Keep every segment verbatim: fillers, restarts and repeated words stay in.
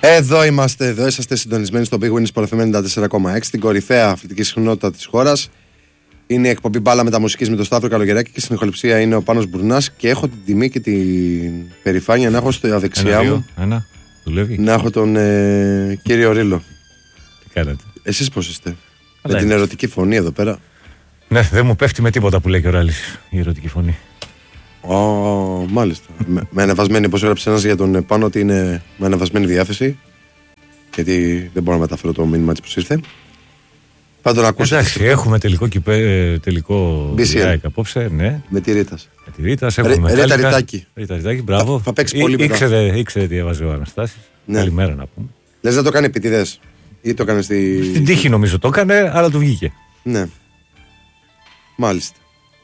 Εδώ είμαστε, εδώ είσαστε συντονισμένοι στο Big Win Sport εφ εμ ενενήντα τέσσερα κόμμα έξι, την κορυφαία αθλητική συχνότητα της χώρας. Είναι η εκπομπή Μπάλα Μεταμουσικής με τον Σταύρο Καλογεράκη και στην ηχοληψία είναι ο Πάνος Μπουρνάς. Και έχω την τιμή και την περηφάνεια να έχω στα δεξιά ένα, μου ένα, δουλεύει. να έχω τον ε, κύριο Ρίλο. Τι κάνετε? Εσείς πώς είστε? Αλλά με την είναι. ερωτική φωνή εδώ πέρα. Ναι, δεν μου πέφτει με τίποτα που λέει και ο Ράλης η ερωτική φωνή. Ω, μάλιστα. με, με ανεβασμένη, πώς έγραψε ένας για τον Πάνο, ότι είναι με ανεβασμένη διάθεση. Γιατί δεν μπορώ να μεταφέρω το μήνυμα της πως ήρθε. Θα τον ακούσετε. Εντάξει, έχουμε τελικό, κυπέ, τελικό μπι σι ελ απόψε, ναι. με τη Ρίτας. Με τη Ρίτας, Ρε- έχουμε Ρίτα Ριτάκη. Ρίτα Ριτάκη, μπράβο. Θα- θα παίξει Ή- πολύ μετά. ήξερε, ήξερε τι έβαζε ο Αναστάσης. Ναι. Καλημέρα να πούμε. Λες να το κάνει επιτηδές ή το έκανε στη... Στην τύχη νομίζω το έκανε, αλλά του βγήκε. Ναι. Μάλιστα.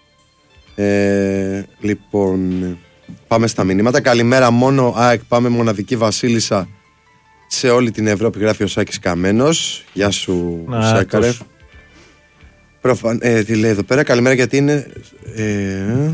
Ε, λοιπόν, πάμε στα μηνύματα. Καλημέρα, μόνο ΑΕΚ, πάμε μοναδική βασίλισσα σε όλη την Ευρώπη, γράφει ο Σάκης Καμένος. Γεια σου, Να, Σάκαρε. τόσο. Προφαν... Ε, τι λέει εδώ πέρα, καλημέρα, γιατί είναι... Ε,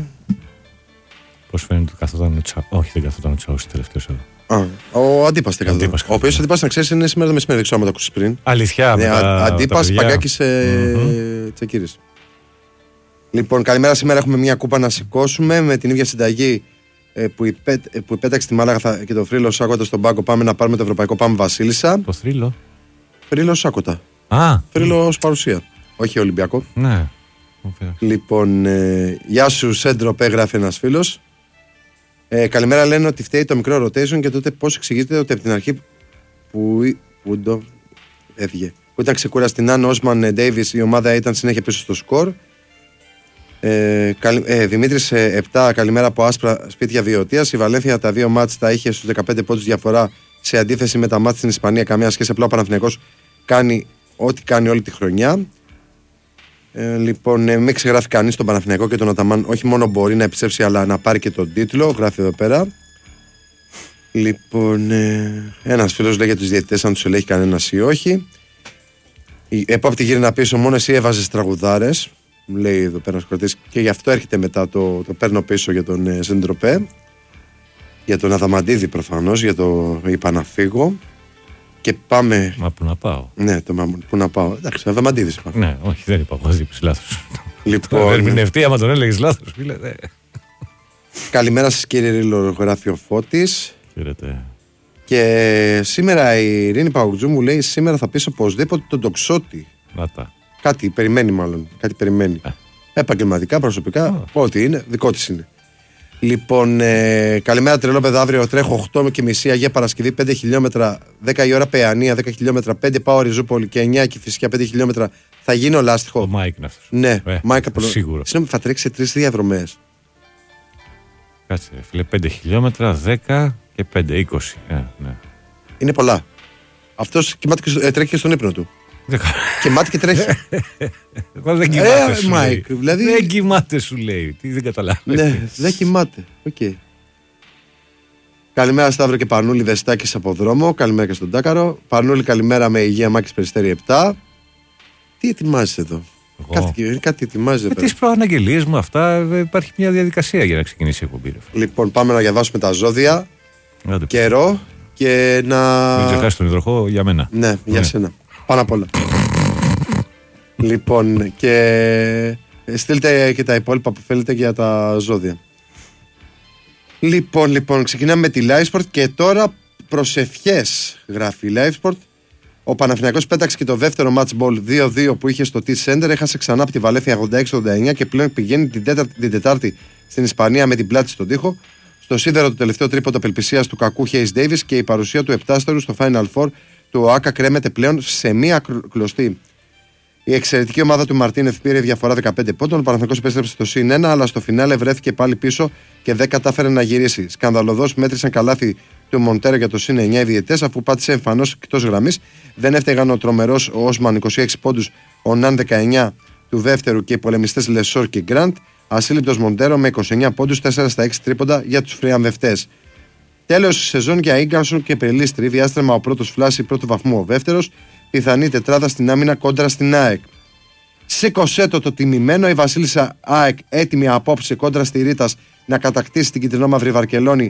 Πώς φαίνεται, καθόταν ο Τσάου. Όχι, δεν καθόταν ο Τσάου τελευταίο εδώ. α, ο Αντίπας δεν καθόταν. Αντίπας Ο οποίος Αντίπας, να ξέρεις, είναι σήμερα το μεσημέρι, δεν ξέρω αν το ακούσεις πριν. Αλήθεια, Ναι, με τα- α- Αντίπας, τα παιδιά. Παγκάκης, ε, Μμμ. Τσεκύρης. Λοιπόν, καλημέρα. Σήμερα έχουμε μια κούπα να σηκώσουμε με την ίδια συνταγή ε, που, υπέ, ε, που υπέταξε τη Μάλαγα θα- και το Φρύλο Σάκοτα στον πάγκο. Πάμε να πάρουμε το ευρωπαϊκό. Πάμε Βασίλισσα. Το θρύλο. Φρύλο Σάκοτα. Α, Φρύλο παρουσία. Όχι Ολυμπιακό. ναι. Μου φέρε. Λοιπόν, ε, γεια σου, Σέντρο, γράφει ένας φίλος. Ε, καλημέρα, λένε ότι φταίει το μικρό rotation και τότε πώς εξηγείται ότι από την αρχή που, που το έφυγε. Που ήταν ξεκούραστη Νάν, Όσμαν, Ντέιβις, η ομάδα ήταν συνέχεια πίσω στο σκορ. Ε, καλη, ε, Δημήτρης ε, επτά, καλημέρα από άσπρα σπίτια Βιωτίας. Η Βαλένθια τα δύο μάτς τα είχε στους δεκαπέντε πόντους διαφορά σε αντίθεση με τα μάτς στην Ισπανία. Καμία σχέση, απλά ο Παναθηναϊκός κάνει ό,τι κάνει όλη τη χρονιά. Ε, λοιπόν, ε, μην ξεγράφει κανείς τον Παναθηναϊκό και τον Αταμάν. Όχι μόνο μπορεί να επιστρέψει, αλλά να πάρει και τον τίτλο. Γράφει εδώ πέρα. Λοιπόν, ε, ένας φίλος λέει για τους διαιτητές αν τους ελέγχει κανένας ή όχι. Η επόπτη γύρνα πίσω, μόνο εσύ έβαζες τραγουδάρες. Μου λέει εδώ πέρα ο σκορτής, και γι' αυτό έρχεται μετά το, το παίρνω πίσω για τον ε, Σεντροπέ. Για τον Αδαμαντίδη προφανώς, για το είπα να φύγω. Και πάμε. Μα πού να πάω. Ναι, το μάμου, πού να πάω. Εντάξει, ο Αδαμαντίδης είπα. Ναι, όχι, δεν είπα. Εγώ είπες λάθος. Λοιπόν, Το ερμηνευτεί, άμα τον έλεγες λάθος, φίλε. δε. καλημέρα σας κύριε Ρίλο, γράφει ο Φώτης. Χαίρετε. Και σήμερα η Ειρήνη Παουτζού μου λέει: σήμερα θα πεις οπωσδήποτε τον τοξότη. Να τα. Κάτι περιμένει, μάλλον. Κάτι περιμένει. Α. Επαγγελματικά, προσωπικά, Α. ό,τι είναι, δικό της είναι. Λοιπόν, ε, καλημέρα τρελό παιδά. Αύριο τρέχω οκτώ και μισή Αγία Παρασκευή, πέντε χιλιόμετρα, δέκα η ώρα Παιανία, δέκα χιλιόμετρα, πέντε πάω Ριζούπολη και εννιά και φυσικά πέντε χιλιόμετρα. Θα γίνω λάστιχο. Ο Μάικ είναι αυτός. Ναι, Ε, Μάικα Πολο- σίγουρο. Συγγνώμη, θα τρέξει σε τρεις διαδρομές. Κάτσε, ρε φίλε, πέντε χιλιόμετρα, δέκα και πέντε, είκοσι. Ε, ναι. Είναι πολλά. Αυτός κοιμάται και στο- ε, τρέχει και στον ύπνο του. Δέκα. Κοιμάται και τρέχει. Εγώ δεν κοιμάται, Ε, σου Μάικ, λέει. δηλαδή- Δεν κοιμάται, σου λέει. Τι δεν καταλάβει. Ναι, δεν κοιμάται. Οκ. Καλημέρα Σταύρο και Πανούλη Δεστάκης από δρόμο. Καλημέρα και στον Τάκαρο. Πανούλη, καλημέρα με υγεία Μάκης Περιστέρη επτά. Τι ετοιμάζεις εδώ? Εγώ. Κάτι, κάτι ετοιμάζεις εδώ Με πέρα. τις προαναγγελίες μου αυτά ε, υπάρχει μια διαδικασία για να ξεκινήσει η εκπομπή. ρε φίλε. Λοιπόν, πάμε να διαβάσουμε τα ζώδια. Άντε, Καιρό και να. μην ξεχάσεις τον υδροχό για μένα. Ναι, για Ναι. σένα. Πάνω απ' όλα. Λοιπόν, και στείλτε και τα υπόλοιπα που θέλετε για τα ζώδια. Λοιπόν, λοιπόν, ξεκινάμε με τη Livesport και τώρα προσευχές, γράφει η Livesport. Ο Παναθηναϊκός πέταξε και το δεύτερο match ball δύο δύο που είχε στο T-Center. Έχασε ξανά από τη Βαλέφια ογδόντα έξι ογδόντα εννιά και πλέον πηγαίνει την, τέταρτη, την Τετάρτη στην Ισπανία με την πλάτη στον τοίχο. Στο σίδερο το τελευταίο τρίποντο απελπισίας του κακού Hayes Davis και η παρουσία του επτάστερου στο Final Four του ΟΑΚΑ κρέμεται πλέον σε μία κλωστή. Η εξαιρετική ομάδα του Μαρτίνεθ πήρε διαφορά δεκαπέντε πόντων. Ο Παναθηναϊκός επέστρεψε στο συν ένα, αλλά στο φινάλε βρέθηκε πάλι πίσω και δεν κατάφερε να γυρίσει. Σκανδαλωδώς μέτρησαν καλάθι του Μοντέρο για το συν εννιά οι διαιτητές, αφού πάτησε εμφανώς εκτός γραμμής. Δεν έφταιγαν ο τρομερός ο Όσμαν είκοσι έξι πόντους, ο Ναν δεκαεννιά του δεύτερου και οι πολεμιστές Λεσόρ και Γκραντ. Ασύλληπτος Μοντέρο με είκοσι εννιά πόντους, τέσσερα στα έξι τρίποντα για τους φριαμβευτές. Τέλος τη σεζόν για Ίγκανσον και Πελίστρη. Διάστρεμα ο πρώτος φλάση πρώτου βαθμού ο δεύτερος. Πιθανή τετράδα στην άμυνα κόντρα στην ΑΕΚ. Σήκωσέ το το τιμημένο. Η Βασίλισσα ΑΕΚ έτοιμη απόψε κόντρα στη Ρίτας να κατακτήσει την κυτρινόμαυρη Βαρκελόνη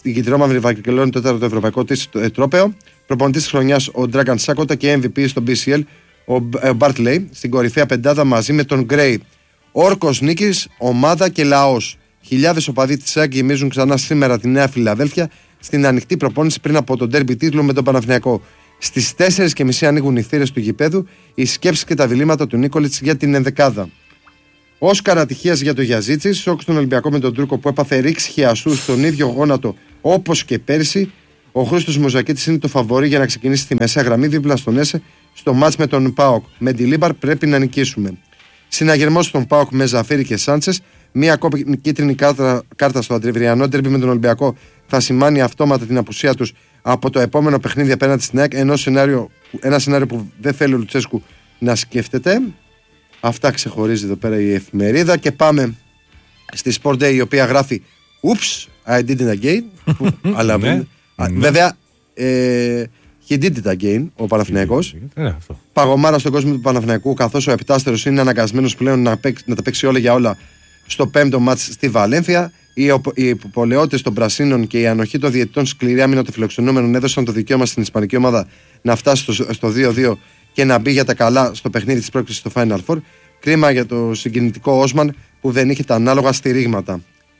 στην Κιτρινόμαυρη Βαρκελόνη το τέταρτο ευρωπαϊκό της τρόπαιο. Προπονητής της χρονιάς ο Ντράγκαν Σάκοτα και εμ βι πι στο μπι σι ελ ο Μπάρτλεϊ. Στην κορυφαία πεντάδα μαζί με τον Γκρέι. Όρκος νίκης, ομάδα και λαός. Χιλιάδες οπαδοί της ΑΕΚ γεμίζουν ξανά σήμερα τη Νέα Φιλαδέλφια στην ανοιχτή προπόνηση πριν από τον ντέρμπι τίτλο με τον Παναθηναϊκό. Στις τέσσερις και μισή ανοίγουν οι θύρες του γηπέδου, οι σκέψεις και τα διλήμματα του Νίκολιτς για την ενδεκάδα. Όσκαρ ατυχίας για το Γιαζίτσι, σοκ στον Ολυμπιακό με τον Τούρκο που έπαθε ρήξη χιασού στον ίδιο γόνατο όπως και πέρσι. Ο Χρήστος Μουζακίτης είναι το φαβορί για να ξεκινήσει τη μεσαία γραμμή δίπλα στον Έσε στο μάτς με τον ΠΑΟΚ. Με τη Λίμπαρ πρέπει να νικήσουμε. Συναγερμός στον ΠΑΟΚ με Ζαφίρι και Σάντσες. Μία κίτρινη κάρτα, κάρτα στο αντρεβριανό ντέρμπι με τον Ολυμπιακό θα σημάνει αυτόματα την απουσία τους από το επόμενο παιχνίδι απέναντι στην ΑΕΚ. Ενώ σενάριο, ένα σενάριο που δεν θέλει ο Λουτσέσκου να σκέφτεται. Αυτά ξεχωρίζει εδώ πέρα η εφημερίδα. Και πάμε στη Sport Day, η οποία γράφει Oops, I did it again. Αλλά βέβαια ε, he did it again ο Παναθηναϊκός. Παγωμάρα στον κόσμο του Παναθηναϊκού, καθώς ο επτάστερος είναι αναγκασμένος πλέον να, παίξει, να τα παίξει όλα για όλα στο πέμπτο μάτς στη Βαλένθια. Οι, οι υποπολαιώτες των Πρασίνων και η ανοχή των διαιτητών σκληρή άμυνα των φιλοξενούμενων έδωσαν το δικαίωμα στην ισπανική ομάδα να φτάσει στο, στο δύο δύο και να μπει για τα καλά στο παιχνίδι της πρόκρισης στο Final Four. Κρίμα για το συγκινητικό Όσμαν που δεν είχε τα ανάλογα στηρίγματα.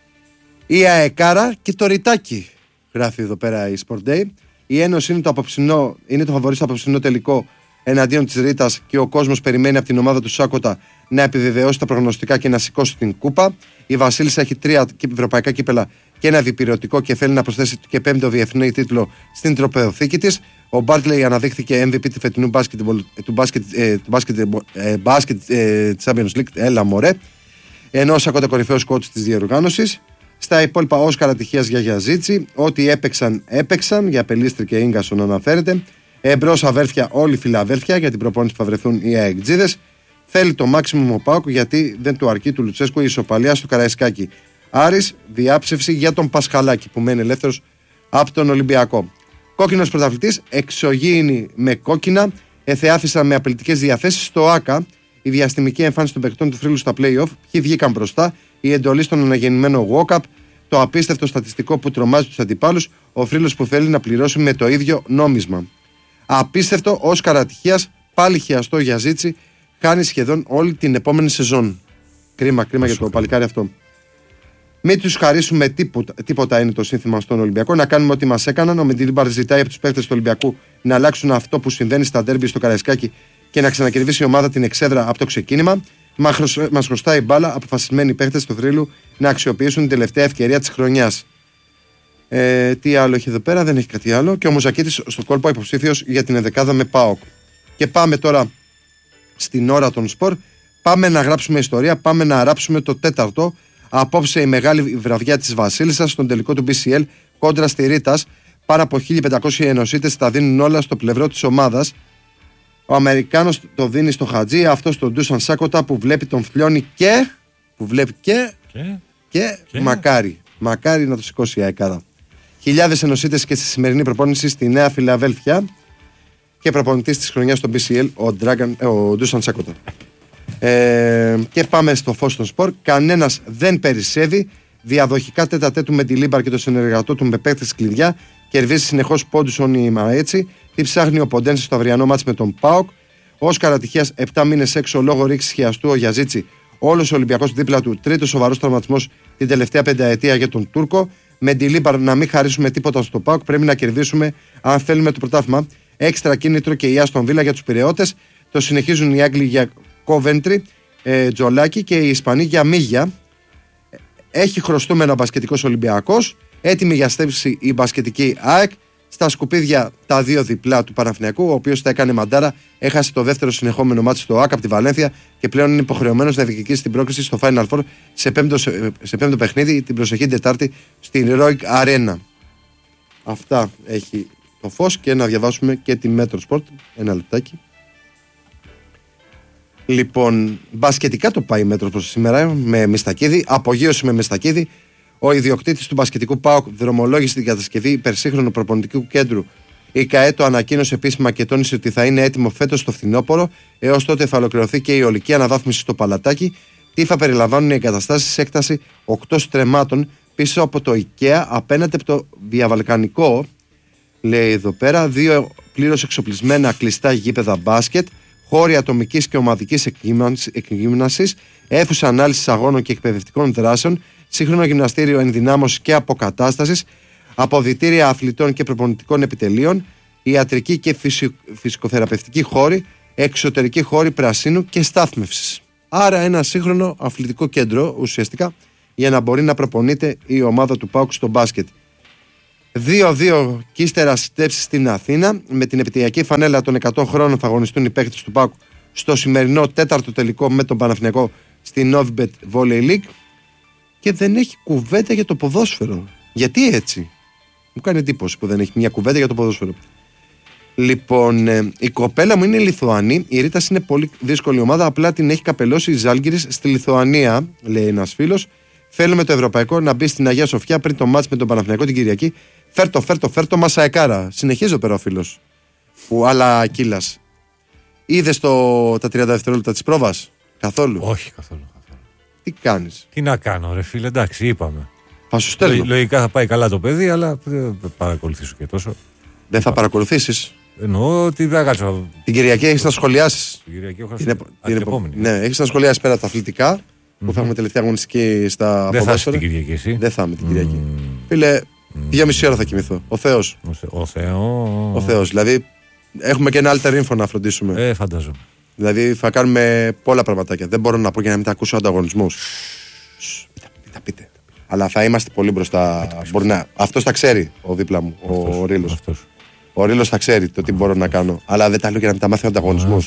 Η αεκάρα και το ρητάκι, γράφει εδώ πέρα η Sport Day. Η Ένωση είναι το, απόψινό, είναι το φαβορί στο απόψινό τελικό εναντίον της Ρήτας και ο κόσμος περιμένει από την ομάδα του Σάκοτα να επιβεβαιώσει τα προγνωστικά και να σηκώσει την κούπα. Η Βασίλισσα έχει τρία ευρωπαϊκά κύπελα και ένα διπυρωτικό και θέλει να προσθέσει και πέμπτο διεθνή τίτλο στην τροπεοθήκη της. Ο Μπάρτλεϊ αναδείχθηκε εμ βι πι του φετινού μπάσκετ, του μπάσκετ, ε, του μπάσκετ, ε, μπάσκετ ε, Champions League. Έλα μωρέ. Ενώ ο Σάκοτα κορυφαίος coach της διοργάνωσης. Στα υπόλοιπα, Όσκαρ ατυχίας για Γιαζίτσι. Ό,τι έπαιξαν, έπαιξαν. Για Πελίστρη και Ίγκασον αναφέρεται. Εμπρός αβέρφια, όλη Φιλαδέλφια για την προπόνηση που θα βρεθούν οι αεκτζίδες. Θέλει το μάξιμουμ ο ΠΑΟΚ γιατί δεν του αρκεί του Λουτσέσκου η ισοπαλία στο Καραϊσκάκι. Άρης, διάψευση για τον Πασχαλάκη που μένει ελεύθερος από τον Ολυμπιακό. Κόκκινος πρωταθλητής, εξωγήινη με κόκκινα, εθεάθησαν με απειλητικές διαθέσεις στο ΆΚΑ. Η διαστημική εμφάνιση των παικτών του θρύλου στα play-off, ποιοι βγήκαν μπροστά, η εντολή στον αναγεννημένο walk-up, το απίστευτο στατιστικό που τρομάζει τους αντιπάλους, ο θρύλος που θέλει να πληρώσει με το ίδιο νόμισμα. Απίστευτο, Όσκαρ ατυχίας, πάλι χιαστό για Ζίτσι, χάνει σχεδόν όλη την επόμενη σεζόν. Κρίμα, κρίμα για το παλικάρι αυτό. Μην τους χαρίσουμε τίποτα, τίποτα είναι το σύνθημα στον Ολυμπιακό. Να κάνουμε ό,τι μας έκαναν. Ο Μεντιλίμπαρ ζητάει από τους παίκτες του Ολυμπιακού να αλλάξουν αυτό που συμβαίνει στα ντέρμπι στο Καραϊσκάκι και να ξανακερδίσει η ομάδα την εξέδρα από το ξεκίνημα. Μας χρωστάει μπάλα, αποφασισμένοι παίκτες του θρύλου να αξιοποιήσουν την τελευταία ευκαιρία της χρονιάς. Ε, τι άλλο έχει εδώ πέρα, δεν έχει κάτι άλλο. Και ο Μουζακίτης στο κόλπο υποψήφιος για την ενδεκάδα με ΠΑΟΚ. Και πάμε τώρα στην ώρα των σπορ. Πάμε να γράψουμε ιστορία, πάμε να αράψουμε το τέταρτο. Απόψε η μεγάλη βραδιά της Βασίλισσας στον τελικό του μπι σι ελ κόντρα στη Ρήτας. Πάνω από χίλιοι πεντακόσιοι ενωσίτες τα δίνουν όλα στο πλευρό της ομάδας. Ο Αμερικάνος το δίνει στο Χατζή, αυτό στον Ντούσαν Σάκοτα που βλέπει τον φλιώνει και. που βλέπει και. και, και, και μακάρι. Μακάρι να το σηκώσει η αεκάρα. Χιλιάδες ενωσίτες και στη σημερινή προπόνηση στη Νέα Φιλαδέλφια και προπονητής της χρονιάς στο μπι σι ελ ο, Dragon, ο Ντούσαν Σάκοτα. Ε, και πάμε στο φως των σπορ. Κανένας δεν περισσεύει. Διαδοχικά τέτα τέτου με τη Λίμπαρ και το συνεργατό του με παίκτες κλειδιά. Κερδίζει συνεχώς πόντους όνειμα έτσι. Τι ψάχνει ο Ποντένσε στο αυριανό μάτς με τον ΠΑΟΚ. Όσκαρ ατυχίας επτά μήνες έξω λόγω ρήξης χιαστού ο Γιαζίτσι. Όλος ο Ολυμπιακός δίπλα του. Τρίτος σοβαρός τραυματισμός την τελευταία πενταετία για τον Τούρκο. Με τη Λίμπαρ να μην χαρίσουμε τίποτα στο ΠΑΟΚ. Πρέπει να κερδίσουμε αν θέλουμε το πρωτάθλημα. Έξτρα κίνητρο και η Άστον Βίλα για τους Πειραιώτες. Το συνεχίζουν οι Άγγλοι για Κόβεντρι, ε, Τζολάκη και οι Ισπανοί για Μίγια. Έχει χρωστούμενο μπασκετικός Ολυμπιακός. Έτοιμη για στέψη η μπασκετική ΑΕΚ. Στα σκουπίδια τα δύο διπλά του Παναθηναϊκού, ο οποίος τα έκανε μαντάρα. Έχασε το δεύτερο συνεχόμενο μάτι στο ΑΕΚ από τη Βαλένθια και πλέον είναι υποχρεωμένος να διεκδικήσει την πρόκριση στο Final Four σε πέμπτο, σε πέμπτο παιχνίδι την προσεχή Τετάρτη στην Heroic Arena. Αυτά έχει το φως και να διαβάσουμε και τη Metro Sport. Ένα λεπτάκι. Λοιπόν, μπασκετικά το πάει η Μέτρο προς σήμερα με Μιστακίδη, απογείωση με Μιστακίδη. Ο ιδιοκτήτης του μπασκετικού ΠΑΟΚ δρομολόγησε την κατασκευή υπερσύγχρονου προπονητικού κέντρου. Η ΚΑΕ το ανακοίνωσε επίσημα και τόνισε ότι θα είναι έτοιμο φέτος το φθινόπωρο. Έως τότε θα ολοκληρωθεί και η ολική αναβάθμιση στο Παλατάκι. Τι θα περιλαμβάνουν οι εγκαταστάσεις σε έκταση οκτώ στρεμμάτων πίσω από το IKEA, απέναντι από το διαβαλκανικό, λέει εδώ πέρα, δύο πλήρως εξοπλισμένα κλειστά γήπεδα μπάσκετ, χώροι ατομικής και ομαδικής εκγύμνασης, αίθουσα ανάλυσης αγώνων και εκπαιδευτικών δράσεων, σύγχρονο γυμναστήριο ενδυνάμωσης και αποκατάστασης, αποδυτήρια αθλητών και προπονητικών επιτελείων, ιατρική και φυσικ... φυσικοθεραπευτική χώροι, εξωτερική χώροι πρασίνου και στάθμευσης. Άρα ένα σύγχρονο αθλητικό κέντρο ουσιαστικά για να μπορεί να προπονείται η ομάδα του ΠΑΟΚ στο μπάσκετ. δύο δύο και ύστερα στέψεις στην Αθήνα. Με την επιτυχιακή φανέλα των εκατό χρόνων θα αγωνιστούν οι παίκτες του ΠΑΟΚ στο σημερινό τέταρτο τελικό με τον Παναθηναϊκό στην Novibet Volley League. Και δεν έχει κουβέντα για το ποδόσφαιρο. Γιατί έτσι? Μου κάνει εντύπωση που δεν έχει μια κουβέντα για το ποδόσφαιρο. Λοιπόν, ε, η κοπέλα μου είναι Λιθουανή. Η Ρίτας είναι πολύ δύσκολη ομάδα. Απλά την έχει καπελώσει η Ζάλγκιρις στη Λιθουανία, λέει ένας φίλος. Θέλουμε το ευρωπαϊκό να μπει στην Αγία Σοφιά πριν το μάτς με τον Παναθηναϊκό την Κυριακή. Φέρτο, φέρτο, φέρτο, Μασαεκάρα. Συνεχίζω πέρα ο φίλος. Που άλλα κύλας. Είδες το, τα τριάντα δευτερόλεπτα της πρόβας? Καθόλου? Όχι, καθόλου, καθόλου. Τι κάνεις? Τι να κάνω, ρε φίλε, εντάξει, είπαμε. Θα σου στέλνω. Λο, λογικά θα πάει καλά το παιδί, αλλά δεν θα παρακολουθήσω και τόσο. Δεν θα παρακολουθήσεις? Εννοώ ότι δεν κάτσω. Την Κυριακή έχεις να σχολιάσεις. Την Κυριακή έχω την, επ... την επόμενη. Ναι, έχεις να σχολιάσεις πέρα τα αθλητικά. Που mm-hmm. θα έχουμε τελευταία αγωνιστική στα δεν ποδόσφαιρα. Δεν θα είσαι την Κυριακή εσύ. Δεν θα είμαι την Κυριακή. Mm. Φίλε, mm. για μισή ώρα θα κοιμηθώ. Ο Θεός. Ο, θε, ο Θεός. Ο Θεός. Δηλαδή, έχουμε και ένα alter info να φροντίσουμε. Ε, φαντάζομαι. Δηλαδή, θα κάνουμε πολλά πραγματάκια. Δεν μπορώ να πω για να μην τα ακούσω ανταγωνισμούς. Μην τα πείτε. Αλλά θα είμαστε πολύ μπροστά. Να... Αυτός τα ξέρει ο δίπλα μου, αυτός, ο Ρήλος. Αυτός. Ο Ρήλος θα ξέρει το τι μπορώ να κάνω. Αλλά δεν τα λέω για να μην τα μάθει ο ανταγωνισμός.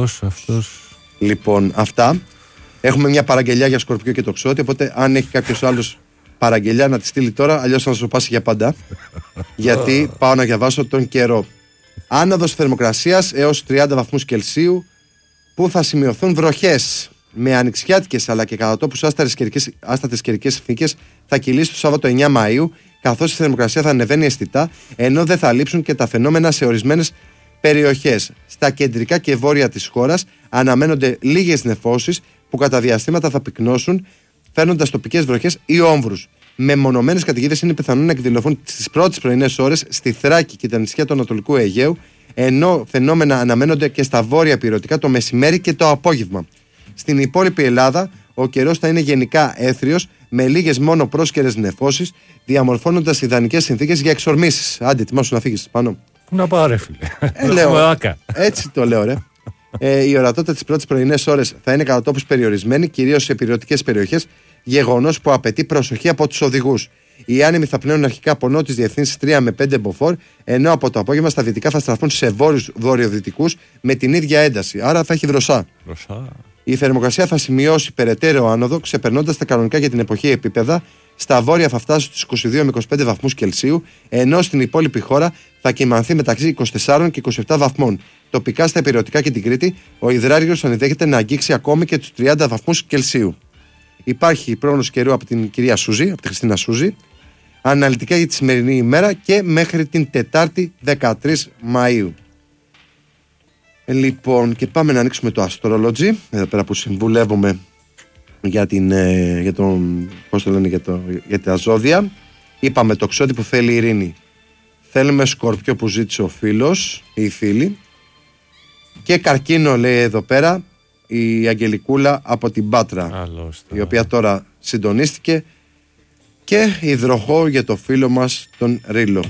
Λοιπόν, αυτά. Έχουμε μια παραγγελιά για Σκορπιό και Τοξότη. Οπότε, αν έχει κάποιος άλλος παραγγελιά, να τη στείλει τώρα. Αλλιώς θα σου πάσει για πάντα. Γιατί πάω να διαβάσω τον καιρό. Άνοδος θερμοκρασίας έως τριάντα βαθμούς Κελσίου, που θα σημειωθούν βροχές. Με ανοιξιάτικες αλλά και κατά τόπους άστατες καιρικές συνθήκες θα κυλήσει το Σάββατο εννιά Μαΐου, καθώς η θερμοκρασία θα ανεβαίνει αισθητά, ενώ δεν θα λείψουν και τα φαινόμενα σε ορισμένες περιοχές. Στα κεντρικά και βόρεια της χώρας αναμένονται λίγες νεφώσεις που κατά διαστήματα θα πυκνώσουν, φέρνοντας τοπικές βροχές ή όμβρους. Μεμονωμένες καταιγίδες είναι πιθανόν να εκδηλωθούν στις πρώτες πρωινές ώρες στη Θράκη και τα νησιά του Ανατολικού Αιγαίου, ενώ φαινόμενα αναμένονται και στα βόρεια πυρωτικά το μεσημέρι και το απόγευμα. Στην υπόλοιπη Ελλάδα, ο καιρός θα είναι γενικά έθριος, με λίγες μόνο πρόσκαιρες νεφώσεις, διαμορφώνοντας ιδανικές συνθήκες για εξορμήσεις. Άντε, ετοιμάσου να φύγεις πάνω. Πού να πάω, ρε φίλε. Ε, λέω, έτσι το λέω, ρε. Ε, η ορατότητα τις πρώτες πρωινές ώρες θα είναι κατά τόπους περιορισμένη, κυρίως σε πυρωτικές περιοχές, γεγονός που απαιτεί προσοχή από τους οδηγούς. Οι άνεμοι θα πνέουν αρχικά από νότιες διευθύνσεις τρία με πέντε μποφόρ, ενώ από το απόγευμα στα δυτικά θα στραφούν σε βόρειους βορειοδυτικούς με την ίδια ένταση. Άρα θα έχει δροσά. Δροσά. Η θερμοκρασία θα σημειώσει περαιτέρω άνοδο, ξεπερνώντας τα κανονικά για την εποχή επίπεδα. Στα βόρεια θα φτάσει στους είκοσι δύο με είκοσι πέντε βαθμούς Κελσίου, ενώ στην υπόλοιπη χώρα θα κυμανθεί μεταξύ είκοσι τεσσάρων και είκοσι επτά βαθμών. Τοπικά στα ηπειρωτικά και την Κρήτη, ο υδράριος ενδέχεται να αγγίξει ακόμη και τους τριάντα βαθμούς Κελσίου. Υπάρχει πρόγνωση καιρού από την κυρία Σούζη, από τη Χριστίνα Σούζη, αναλυτικά για τη σημερινή ημέρα και μέχρι την Τετάρτη δεκατρείς Μαΐου. Λοιπόν, και πάμε να ανοίξουμε το Astrology, εδώ πέρα που συμβουλεύομαι για, την, για, τον, πώς το λένε, για, το, για τα ζώδια. Είπαμε Τοξότη που θέλει ειρήνη. Θέλουμε Σκορπιό που ζήτησε ο φίλος ή η φίλη. Και Καρκίνο, λέει εδώ πέρα, η Αγγελικούλα από την Πάτρα, Άλλωστε. Η οποία τώρα συντονίστηκε. Και Υδροχό για το φίλο μας τον Ρήλο.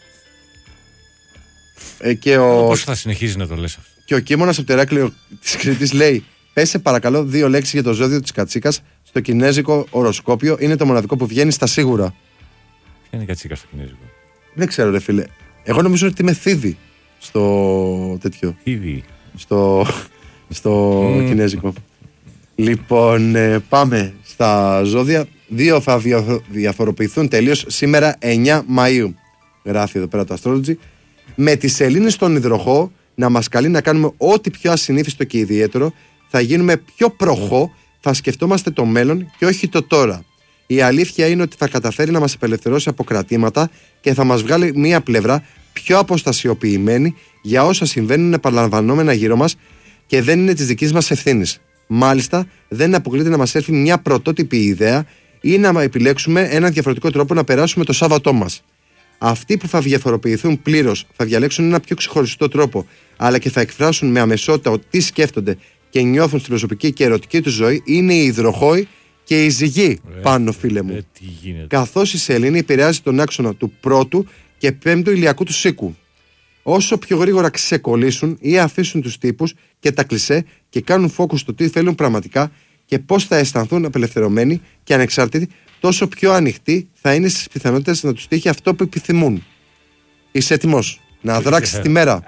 Ε, και ο... Πώς θα συνεχίζει να το λες αυτό. Και ο Κίμωνας από το Ηράκλειο της Κρήτης λέει: πέσε παρακαλώ δύο λέξεις για το ζώδιο της Κατσίκας στο κινέζικο οροσκόπιο. Είναι το μοναδικό που βγαίνει στα σίγουρα. Ποια είναι η Κατσίκα στο κινέζικο? Δεν ξέρω, ρε φίλε. Εγώ νομίζω ότι είμαι θήδη στο τέτοιο. Θήδη. Στο, στο mm. κινέζικο. Λοιπόν, ε, πάμε στα ζώδια. Δύο θα διαφοροποιηθούν τελείως σήμερα εννιά Μαΐου. Γράφει εδώ πέρα το Astrology. Με τις σελήνες στον υδροχό να μας καλεί να κάνουμε ό,τι πιο ασυνήθιστο και ιδιαίτερο, θα γίνουμε πιο προχώ, θα σκεφτόμαστε το μέλλον και όχι το τώρα. Η αλήθεια είναι ότι θα καταφέρει να μας απελευθερώσει από κρατήματα και θα μας βγάλει μία πλευρά πιο αποστασιοποιημένη για όσα συμβαίνουν επαναλαμβανόμενα γύρω μας και δεν είναι της δικής μας ευθύνης. Μάλιστα, δεν αποκλείται να μας έρθει μια πρωτότυπη ιδέα ή να επιλέξουμε έναν διαφορετικό τρόπο να περάσουμε το Σάββατό μας. Αυτοί που θα διαφοροποιηθούν πλήρως θα διαλέξουν ένα πιο ξεχωριστό τρόπο, αλλά και θα εκφράσουν με αμεσότητα τι σκέφτονται και νιώθουν στην προσωπική και ερωτική του ζωή, είναι οι υδροχόοι και η ζυγή, ε, πάνω φίλε μου. Ε, Καθώς η σελήνη επηρεάζει τον άξονα του πρώτου και πέμπτου ηλιακού του οίκου. Όσο πιο γρήγορα ξεκολλήσουν ή αφήσουν τους τύπους και τα κλισέ και κάνουν focus στο τι θέλουν πραγματικά και πώς θα αισθανθούν απελευθερωμένοι και ανεξάρτητοι, τόσο πιο ανοιχτοί θα είναι στις πιθανότητες να τους τύχει αυτό που επιθυμούν. Είσαι έτοιμος να δράξεις τη μέρα?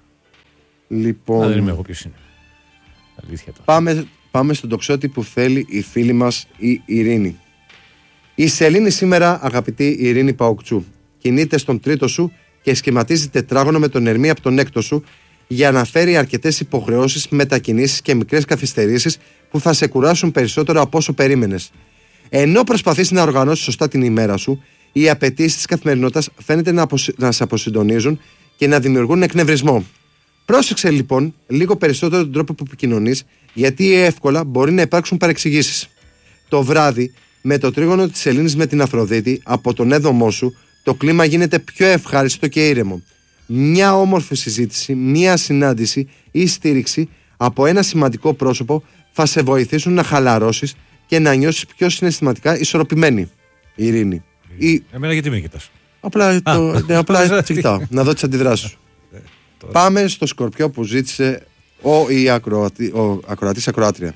Λοιπόν, δεν είμαι εγώ ποιος είναι. Αλήθεια τώρα. Πάμε, πάμε στον τοξότη που θέλει η φίλη μας η Ειρήνη. Η σελήνη σήμερα, αγαπητή Ειρήνη Παοκτσού, κινείται στον τρίτο σου και σχηματίζει τετράγωνο με τον Ερμή από τον έκτο σου για να φέρει αρκετές υποχρεώσεις, μετακινήσεις και μικρές καθυστερήσεις που θα σε κουράσουν περισσότερο από όσο περίμενες. Ενώ προσπαθείς να οργανώσεις σωστά την ημέρα σου, οι απαιτήσεις της καθημερινότητας φαίνεται να, αποσυ... να σε αποσυντονίζουν και να δημιουργούν εκνευρισμό. Πρόσεξε λοιπόν λίγο περισσότερο τον τρόπο που επικοινωνείς, γιατί εύκολα μπορεί να υπάρξουν παρεξηγήσεις. Το βράδυ, με το τρίγωνο της σελήνης με την Αφροδίτη από τον έδωμό σου, το κλίμα γίνεται πιο ευχάριστο και ήρεμο. Μια όμορφη συζήτηση, μια συνάντηση ή στήριξη από ένα σημαντικό πρόσωπο θα σε βοηθήσουν να χαλαρώσεις και να νιώσεις πιο συναισθηματικά ισορροπημένη. Ειρήνη. Ή... Εμένα γιατί με κοιτάς? Απλά, το, ναι, απλά κοιτάω, να δω τις αντιδράσεις σου. Πάμε στο Σκορπιό που ζήτησε ο, η ακροατη, ο ακροατής ακροάτρια.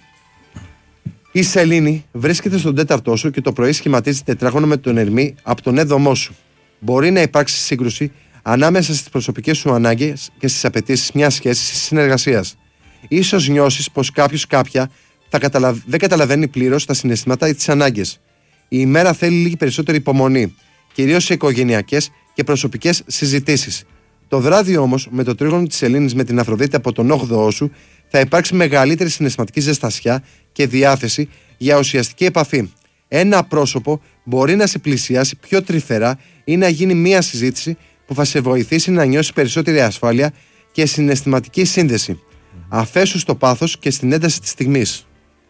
Η σελήνη βρίσκεται στον τέταρτό σου και το πρωί σχηματίζει τετράγωνο με τον Ερμή από τον έδωμό σου. Μπορεί να υπάρξει σύγκρουση ανάμεσα στις προσωπικές σου ανάγκες και στις απαιτήσεις μιας σχέσης ή συνεργασίας. Ίσως νιώσεις πως κάποιος κάποια θα καταλαβα... δεν καταλαβαίνει πλήρως τα συναισθήματα ή τις ανάγκες. Η ημέρα θέλει λίγη περισσότερη υπομονή, κυρίως σε οικογενειακές και προσωπικές συζητήσεις. Το βράδυ όμως, με το τρίγωνο της σελήνης με την Αφροδίτη από τον όγδοό σου, θα υπάρξει μεγαλύτερη συναισθηματική ζεστασιά και διάθεση για ουσιαστική επαφή. Ένα πρόσωπο μπορεί να σε πλησιάσει πιο τρυφερά ή να γίνει μία συζήτηση που θα σε βοηθήσει να νιώσεις περισσότερη ασφάλεια και συναισθηματική σύνδεση. Mm. Αφέσου στο πάθος και στην ένταση της στιγμής.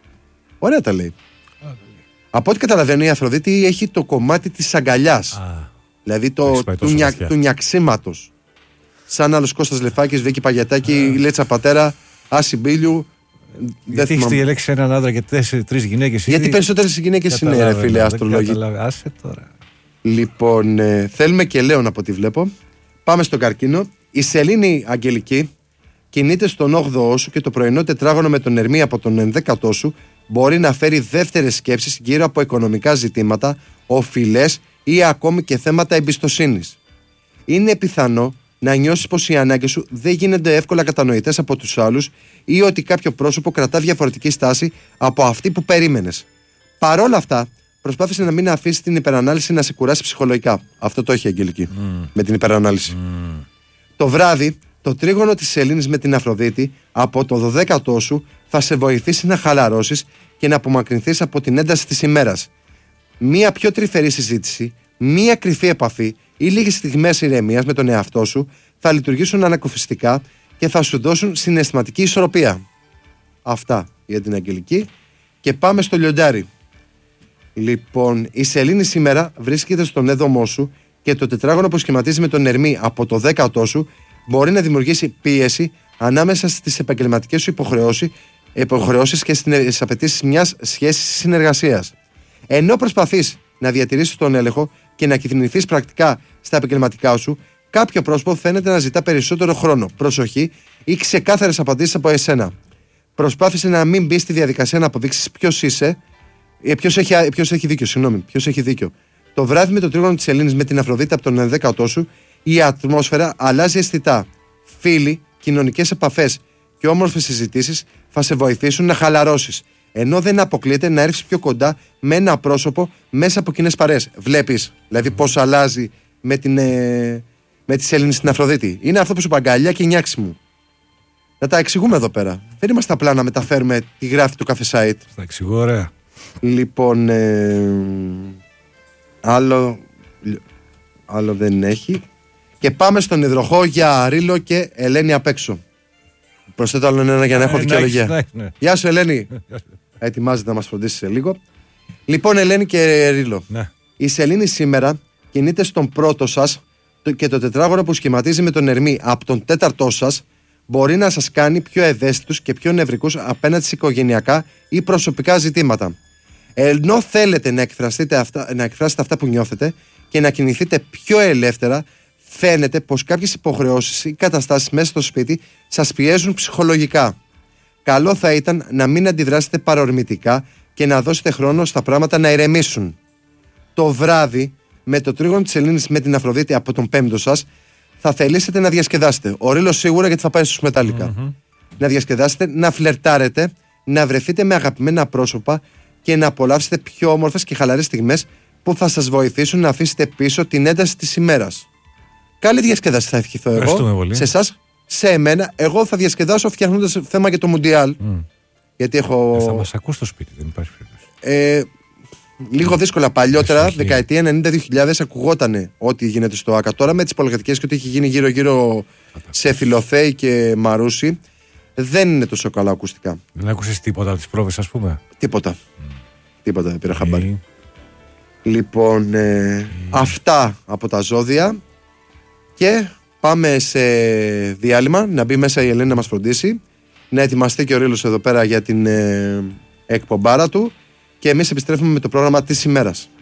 Ωραία τα λέει. Ah, από ό,τι καταλαβαίνω, η Αφροδίτη έχει το κομμάτι της αγκαλιάς. Ah. Δηλαδή το, του, νια, του νιαξίματος. Σαν άλλος Κώστας Λεφάκης, Βίκη Παγιατάκη, ah. Λέτσα Πατέρα, Άση Μπίλιου. Γιατί έχεις διαλέξει έναν άντρα και τρεις γυναίκες? Γιατί περισσότερες γυναίκες είναι, ρε φίλε, αστρολόγοι. Άσε τώρα. Λοιπόν, ε, θέλουμε και Λέων από ό,τι βλέπω. Πάμε στον Καρκίνο. Η σελήνη αγγελική κινείται στον όγδοό σου και το πρωινό τετράγωνο με τον Ερμή από τον ενδέκατό σου μπορεί να φέρει δεύτερες σκέψεις γύρω από οικονομικά ζητήματα, οφειλές ή ακόμη και θέματα εμπιστοσύνης. Είναι πιθανό να νιώσεις πως οι ανάγκες σου δεν γίνονται εύκολα κατανοητές από τους άλλους ή ότι κάποιο πρόσωπο κρατά διαφορετική στάση από αυτή που περίμενες. Παρόλα αυτά, προσπάθησε να μην αφήσει την υπερανάλυση να σε κουράσει ψυχολογικά. Αυτό το έχει η Αγγελική. Mm. Με την υπερανάλυση. Mm. Το βράδυ, το τρίγωνο της σελήνης με την Αφροδίτη από το δωδέκατό σου θα σε βοηθήσει να χαλαρώσεις και να απομακρυνθείς από την ένταση της ημέρας. Μία πιο τρυφερή συζήτηση, μία κρυφή επαφή ή λίγες στιγμές ηρεμίας με τον εαυτό σου θα λειτουργήσουν ανακουφιστικά και θα σου δώσουν συναισθηματική ισορροπία. Αυτά για την Αγγελική. Και πάμε στο Λιοντάρι. Λοιπόν, η σελήνη σήμερα βρίσκεται στον έδωμό σου και το τετράγωνο που σχηματίζει με τον Ερμή από το δέκατό σου μπορεί να δημιουργήσει πίεση ανάμεσα στις επαγγελματικές σου υποχρεώσεις και στις απαιτήσεις μιας σχέσης συνεργασίας. Ενώ προσπαθείς να διατηρήσεις τον έλεγχο και να κυθυνηθείς πρακτικά στα επαγγελματικά σου, κάποιο πρόσωπο φαίνεται να ζητά περισσότερο χρόνο, προσοχή ή ξεκάθαρες απαντήσεις από εσένα. Προσπάθησε να μην μπει στη διαδικασία να αποδείξεις ποιος είσαι. Ποιος έχει, ποιος έχει δίκιο, συγγνώμη, ποιος έχει δίκιο. Το βράδυ με το τρίγωνο της σελήνης με την Αφροδίτη από τον ενδέκατό σου, η ατμόσφαιρα αλλάζει αισθητά. Φίλοι, κοινωνικές επαφές και όμορφες συζητήσεις θα σε βοηθήσουν να χαλαρώσεις. Ενώ δεν αποκλείεται να έρθεις πιο κοντά με ένα πρόσωπο μέσα από κοινές παρέες. Βλέπεις, δηλαδή, πώς αλλάζει με, την, ε, με τη σελήνη στην Αφροδίτη. Είναι αυτό που σου παγκαλιά και νιάξι μου. Να τα εξηγούμε εδώ πέρα. Δεν είμαστε απλά να μεταφέρουμε τη γράφη του κάθε site. Τα εξηγώ ωραία. Λοιπόν, ε, άλλο, άλλο δεν έχει. Και πάμε στον υδροχό για Ρήλο και Ελένη απ' έξω. Προσθέτω άλλο ένα για να έχω δικαιολογία. Ναι, ναι. Γεια σου Ελένη. Ετοιμάζεται να μας φροντίσει σε λίγο. Λοιπόν, Ελένη και Ρίλο, Ναι. η Σελήνη σήμερα κινείται στον πρώτο σας και το τετράγωνο που σχηματίζει με τον Ερμή από τον τέταρτό σας μπορεί να σας κάνει πιο ευαίσθητους και πιο νευρικούς απέναντι σε οικογενειακά ή προσωπικά ζητήματα. Ενώ θέλετε να εκφραστείτε αυτά, να εκφράσετε αυτά που νιώθετε και να κινηθείτε πιο ελεύθερα, φαίνεται πως κάποιες υποχρεώσεις ή καταστάσεις μέσα στο σπίτι σας πιέζουν ψυχολογικά. Καλό θα ήταν να μην αντιδράσετε παρορμητικά και να δώσετε χρόνο στα πράγματα να ηρεμήσουν. Το βράδυ, με το τρίγωνο της Σελήνης με την Αφροδίτη από τον πέμπτο σας, θα θελήσετε να διασκεδάσετε. Ο Ρήλος σίγουρα, γιατί θα πάει στους μετάλλικα. Mm-hmm. Να διασκεδάσετε, να φλερτάρετε, να βρεθείτε με αγαπημένα πρόσωπα και να απολαύσετε πιο όμορφες και χαλαρές στιγμές που θα σας βοηθήσουν να αφήσετε πίσω την ένταση της ημέρας. Καλή διασκέδαση θα ευχηθώ εγώ σε εσάς, σε εμένα. Εγώ θα διασκεδάσω φτιάχνοντας θέμα για το Μουντιάλ. Mm. Γιατί έχω... Ε, θα μας ακούς στο σπίτι, δεν υπάρχει περίπτωση. Ε, λίγο δύσκολα. Παλιότερα, δεκαετία ενενήντα δύο χιλιάδες, ακουγότανε ό,τι γίνεται στο ΆΚΑ. Τώρα με τις υπολογιστικές και ό,τι έχει γίνει γύρω-γύρω σε Φιλοθέη και Μαρούσι, δεν είναι τόσο καλά ακουστικά. Δεν άκουσες τίποτα από τις πρόβες, ας πούμε? Τίποτα. Mm. Τίποτα, δεν πήρα χαμπάρι. Λοιπόν, ε, mm. αυτά από τα ζώδια. Και πάμε σε διάλειμμα, να μπει μέσα η Ελένη να μας φροντίσει, να ετοιμαστεί και ο Ρήλος εδώ πέρα για την ε, εκπομπάρα του και εμείς επιστρέφουμε με το πρόγραμμα της ημέρας.